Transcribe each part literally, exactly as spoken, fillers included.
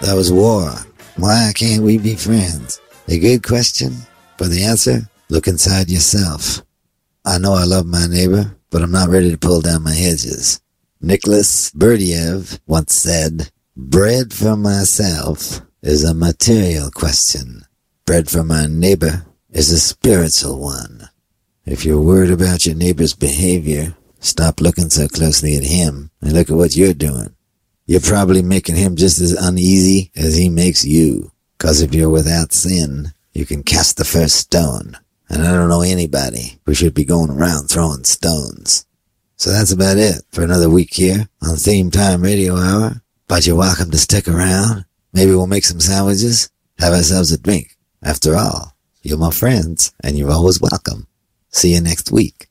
That was war. Why can't we be friends? A good question. For the answer, look inside yourself. I know I love my neighbor, but I'm not ready to pull down my hedges. Nicholas Berdyaev once said, bread for myself is a material question. Bread for my neighbor is a spiritual one. If you're worried about your neighbor's behavior, stop looking so closely at him and look at what you're doing. You're probably making him just as uneasy as he makes you. Because if you're without sin, you can cast the first stone. And I don't know anybody who should be going around throwing stones. So that's about it for another week here on Theme Time Radio Hour. But you're welcome to stick around. Maybe we'll make some sandwiches, have ourselves a drink. After all, you're my friends, and you're always welcome. See you next week.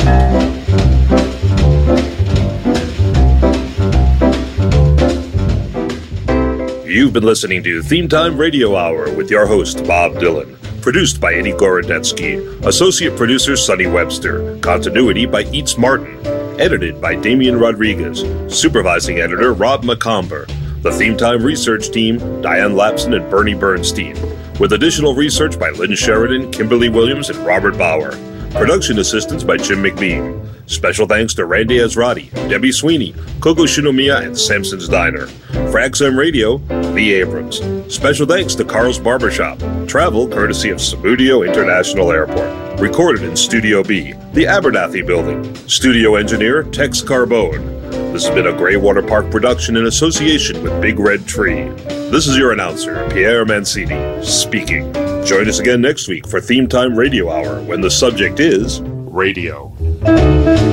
You've been listening to Theme Time Radio Hour with your host, Bob Dylan. Produced by Eddie Gorodetsky. Associate producer, Sonny Webster. Continuity by Eats Martin. Edited by Damian Rodriguez. Supervising editor, Rob McComber. The Theme Time research team, Diane Lapson and Bernie Bernstein. With additional research by Lynn Sheridan, Kimberly Williams, and Robert Bauer. Production assistance by Jim McBean. Special thanks to Randy Azrati, Debbie Sweeney, Coco Shinomiya, and Samson's Diner. For X M Radio, Lee Abrams. Special thanks to Carl's Barbershop. Travel courtesy of Samudio International Airport. Recorded in Studio B, the Abernathy Building. Studio engineer, Tex Carbone. This has been a Greywater Park production in association with Big Red Tree. This is your announcer, Pierre Mancini, speaking. Join us again next week for Theme Time Radio Hour when the subject is radio.